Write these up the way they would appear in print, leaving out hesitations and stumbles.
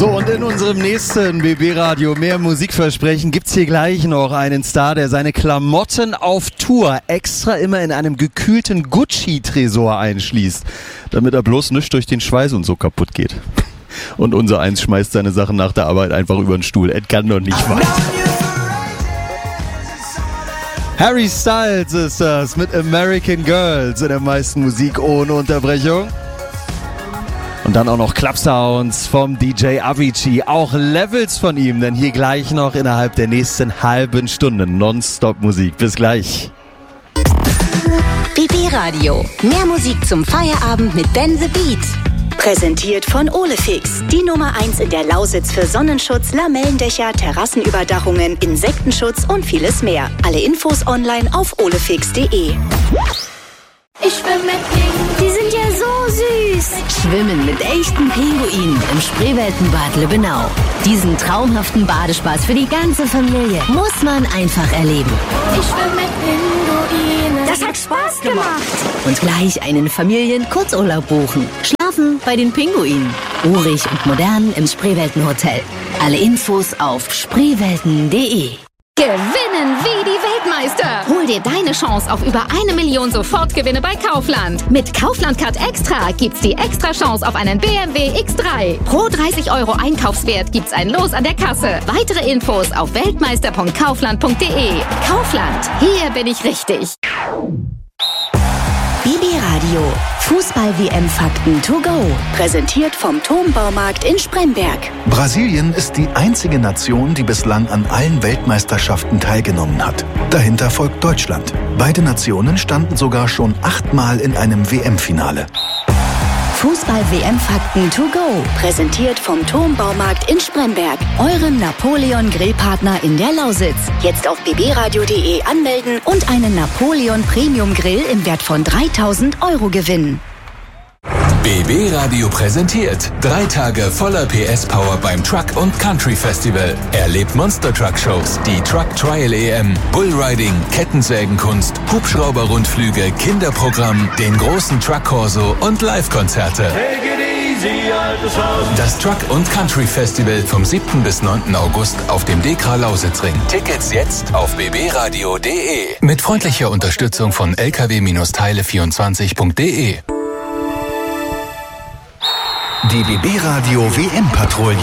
So, und in unserem nächsten BB-Radio mehr Musikversprechen gibt's hier gleich noch einen Star, der seine Klamotten auf Tour extra immer in einem gekühlten Gucci-Tresor einschließt, damit er bloß nicht durch den Schweiß und so kaputt geht. Und unser Eins schmeißt seine Sachen nach der Arbeit einfach über den Stuhl. Es kann doch nicht weiter. Harry Styles ist das mit American Girls in der meisten Musik ohne Unterbrechung. Und dann auch noch Club Sounds vom DJ Avicii, auch Levels von ihm, denn hier gleich noch innerhalb der nächsten halben Stunde Nonstop-Musik. Bis gleich. BB Radio, mehr Musik zum Feierabend mit Ben the Beat. Präsentiert von Olefix, die Nummer 1 in der Lausitz für Sonnenschutz, Lamellendächer, Terrassenüberdachungen, Insektenschutz und vieles mehr. Alle Infos online auf olefix.de. Ich schwimme mit Pinguinen. Die sind ja so süß. Schwimmen mit echten Pinguinen im Spreeweltenbad Lübbenau. Diesen traumhaften Badespaß für die ganze Familie muss man einfach erleben. Ich schwimme mit Pinguinen. Das hat Spaß gemacht. Und gleich einen Familien-Kurzurlaub buchen. Schlafen bei den Pinguinen. Urig und modern im Spreeweltenhotel. Alle Infos auf spreewelten.de. Gewinnen wie die Weltmeister! Hol dir deine Chance auf über 1 Million Sofortgewinne bei Kaufland. Mit Kaufland Card Extra gibt's die extra Chance auf einen BMW X3. Pro 30 € Einkaufswert gibt's ein Los an der Kasse. Weitere Infos auf weltmeister.kaufland.de. Kaufland, hier bin ich richtig. BB Radio, Fußball-WM-Fakten to go. Präsentiert vom Turmbaumarkt in Spremberg. Brasilien ist die einzige Nation, die bislang an allen Weltmeisterschaften teilgenommen hat. Dahinter folgt Deutschland. Beide Nationen standen sogar schon 8-mal in einem WM-Finale. Fußball-WM-Fakten to go. Präsentiert vom Turmbaumarkt in Spremberg. Eurem Napoleon-Grillpartner in der Lausitz. Jetzt auf bbradio.de anmelden und einen Napoleon Premium Grill im Wert von 3.000 € gewinnen. BB Radio präsentiert 3 Tage voller PS-Power beim Truck & Country Festival. Erlebt Monster-Truck-Shows, die Truck-Trial-EM, Bullriding, Kettensägenkunst, Hubschrauber-Rundflüge, Kinderprogramm, den großen Truck-Corso und Live-Konzerte. Das Truck & Country Festival vom 7. bis 9. August auf dem Dekra Lausitzring. Tickets jetzt auf bbradio.de. Mit freundlicher Unterstützung von lkw-teile24.de. Die BB Radio WM-Patrouille.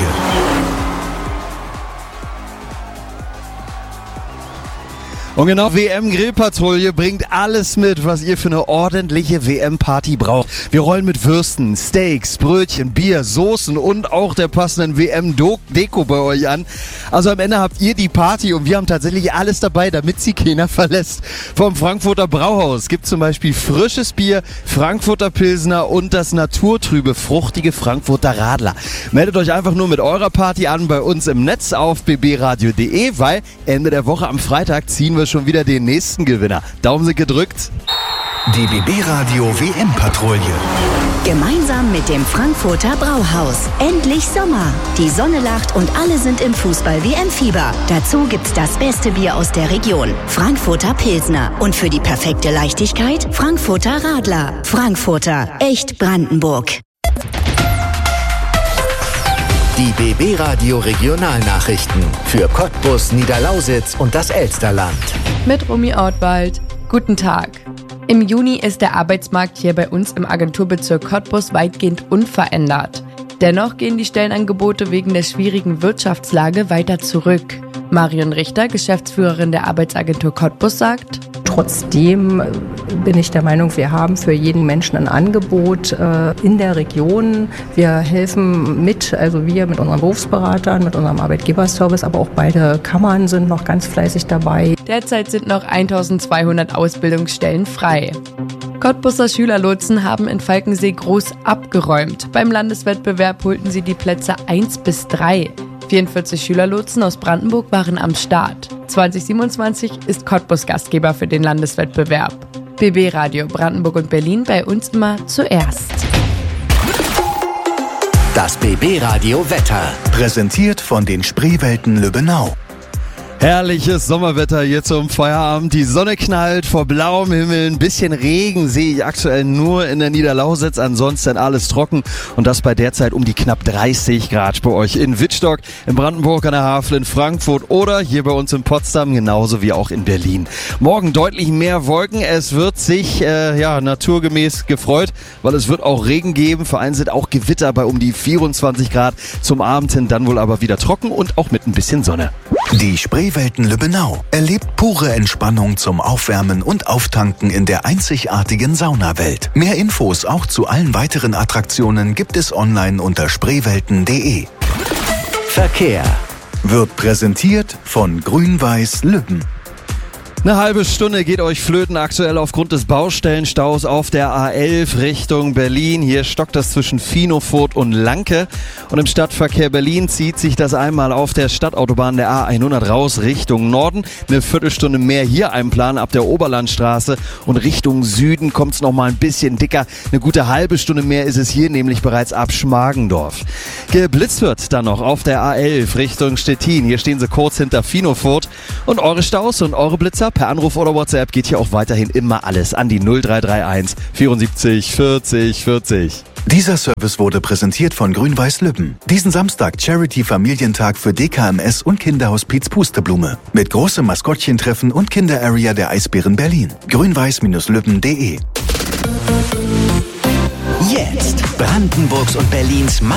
Und genau, WM-Grillpatrouille bringt alles mit, was ihr für eine ordentliche WM-Party braucht. Wir rollen mit Würsten, Steaks, Brötchen, Bier, Soßen und auch der passenden WM-Deko bei euch an. Also am Ende habt ihr die Party und wir haben tatsächlich alles dabei, damit sie keiner verlässt. Vom Frankfurter Brauhaus gibt zum Beispiel frisches Bier, Frankfurter Pilsner und das naturtrübe, fruchtige Frankfurter Radler. Meldet euch einfach nur mit eurer Party an bei uns im Netz auf bbradio.de, weil Ende der Woche am Freitag ziehen wir schon wieder den nächsten Gewinner. Daumen sind gedrückt. Die BB Radio WM-Patrouille. Gemeinsam mit dem Frankfurter Brauhaus. Endlich Sommer. Die Sonne lacht und alle sind im Fußball-WM-Fieber. Dazu gibt's das beste Bier aus der Region. Frankfurter Pilsner. Und für die perfekte Leichtigkeit Frankfurter Radler. Frankfurter. Echt Brandenburg. Die BB Radio Regionalnachrichten für Cottbus, Niederlausitz und das Elsterland. Mit Romy Ortwald. Guten Tag. Im Juni ist der Arbeitsmarkt hier bei uns im Agenturbezirk Cottbus weitgehend unverändert. Dennoch gehen die Stellenangebote wegen der schwierigen Wirtschaftslage weiter zurück. Marion Richter, Geschäftsführerin der Arbeitsagentur Cottbus, sagt: Trotzdem bin ich der Meinung, wir haben für jeden Menschen ein Angebot in der Region. Wir helfen mit, also wir mit unseren Berufsberatern, mit unserem Arbeitgeberservice, aber auch beide Kammern sind noch ganz fleißig dabei. Derzeit sind noch 1200 Ausbildungsstellen frei. Cottbuser Schülerlotsen haben in Falkensee groß abgeräumt. Beim Landeswettbewerb holten sie die Plätze 1 bis 3. 44 Schülerlotsen aus Brandenburg waren am Start. 2027 ist Cottbus Gastgeber für den Landeswettbewerb. BB Radio Brandenburg und Berlin bei uns immer zuerst. Das BB Radio Wetter. Präsentiert von den Spreewelten Lübbenau. Herrliches Sommerwetter hier zum Feierabend. Die Sonne knallt vor blauem Himmel. Ein bisschen Regen sehe ich aktuell nur in der Niederlausitz. Ansonsten alles trocken. Und das bei derzeit um die knapp 30 Grad bei euch in Wittstock, in Brandenburg an der Havel, in Frankfurt oder hier bei uns in Potsdam, genauso wie auch in Berlin. Morgen deutlich mehr Wolken. Es wird sich naturgemäß gefreut, weil es wird auch Regen geben. Vereinzelt auch Gewitter bei um die 24 Grad. Zum Abend hin dann wohl aber wieder trocken und auch mit ein bisschen Sonne. Die Spreewelten Lübbenau erlebt pure Entspannung zum Aufwärmen und Auftanken in der einzigartigen Saunawelt. Mehr Infos auch zu allen weiteren Attraktionen gibt es online unter spreewelten.de. Verkehr Wird präsentiert von Grün-Weiß Lübben. Eine halbe Stunde geht euch flöten aktuell aufgrund des Baustellenstaus auf der A11 Richtung Berlin. Hier stockt das zwischen Finofurt und Lanke. Und im Stadtverkehr Berlin zieht sich das einmal auf der Stadtautobahn der A100 raus Richtung Norden. Eine Viertelstunde mehr hier einplanen ab der Oberlandstraße. Und Richtung Süden kommt es nochmal ein bisschen dicker. Eine gute halbe Stunde mehr ist es hier nämlich bereits ab Schmargendorf. Geblitzt wird dann noch auf der A11 Richtung Stettin. Hier stehen sie kurz hinter Finofurt. Und eure Staus und eure Blitzer per Anruf oder WhatsApp geht hier auch weiterhin immer alles an die 0331 74 40 40. Dieser Service wurde präsentiert von Grün-Weiß Lübben. Diesen Samstag Charity-Familientag für DKMS und Kinderhospiz Pusteblume. Mit großem Maskottchentreffen und Kinderarea der Eisbären Berlin. grünweiß-lübben.de. Jetzt Brandenburgs und Berlins